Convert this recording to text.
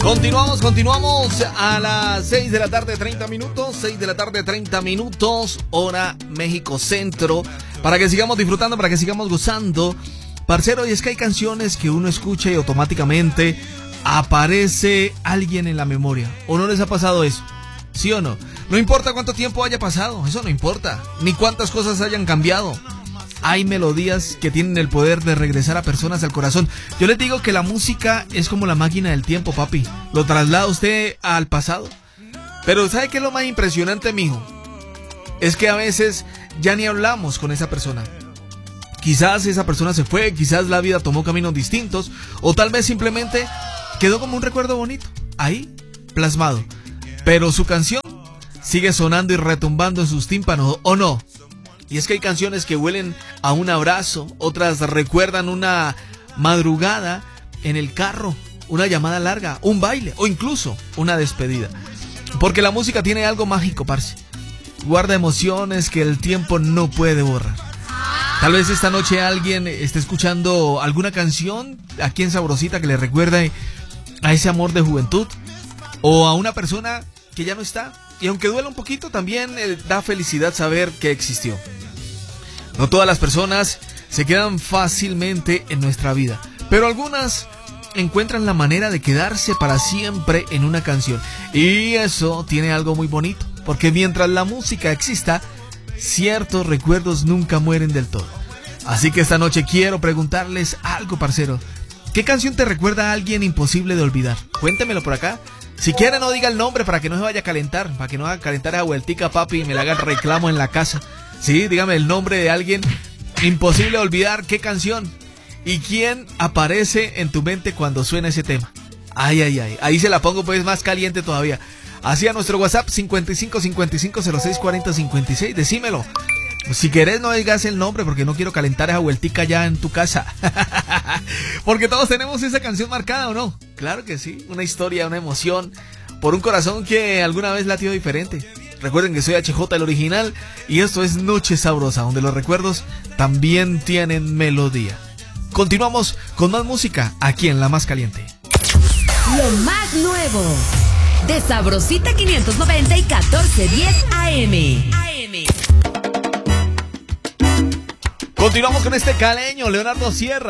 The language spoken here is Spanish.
Continuamos a las 6 de la tarde, 30 minutos, 6 de la tarde, 30 minutos, hora México Centro, para que sigamos disfrutando, para que sigamos gozando. Parcero, y es que hay canciones que uno escucha y automáticamente aparece alguien en la memoria. ¿O no les ha pasado eso? ¿Sí o no? No importa cuánto tiempo haya pasado, eso no importa, ni cuántas cosas hayan cambiado. Hay melodías que tienen el poder de regresar a personas al corazón. Yo les digo que la música es como la máquina del tiempo, papi. Lo traslada usted al pasado. Pero ¿sabe qué es lo más impresionante, mijo? Es que a veces ya ni hablamos con esa persona. Quizás esa persona se fue, quizás la vida tomó caminos distintos, o tal vez simplemente quedó como un recuerdo bonito, ahí, plasmado. Pero su canción sigue sonando y retumbando en sus tímpanos, ¿o no? Y es que hay canciones que huelen a un abrazo, otras recuerdan una madrugada en el carro, una llamada larga, un baile o incluso una despedida. Porque la música tiene algo mágico, parce. Guarda emociones que el tiempo no puede borrar. Tal vez esta noche alguien esté escuchando alguna canción aquí en Sabrosita que le recuerde a ese amor de juventud o a una persona que ya no está. Y aunque duela un poquito, también da felicidad saber que existió. No todas las personas se quedan fácilmente en nuestra vida, pero algunas encuentran la manera de quedarse para siempre en una canción. Y eso tiene algo muy bonito, porque mientras la música exista, ciertos recuerdos nunca mueren del todo. Así que esta noche quiero preguntarles algo, parcero. ¿Qué canción te recuerda a alguien imposible de olvidar? Cuéntemelo por acá. Si quiere, no diga el nombre para que no se vaya a calentar, para que no haga calentar esa vueltica, papi, y me le haga reclamo en la casa. Sí, dígame el nombre de alguien imposible de olvidar. ¿Qué canción? ¿Y quién aparece en tu mente cuando suena ese tema? Ay, ay, ay. Ahí se la pongo pues más caliente todavía. Así a nuestro WhatsApp 55 55 06 40 56. Decímelo. Si querés no digas el nombre porque no quiero calentar esa vueltica ya en tu casa. Porque todos tenemos esa canción marcada, ¿o no? Claro que sí. Una historia, una emoción por un corazón que alguna vez latió diferente. Recuerden que soy HJ el original y esto es Noche Sabrosa, donde los recuerdos también tienen melodía. Continuamos con más música aquí en La Más Caliente. Lo más nuevo de Sabrosita 590 y 1410 AM. Continuamos con este caleño, Leonardo Sierra.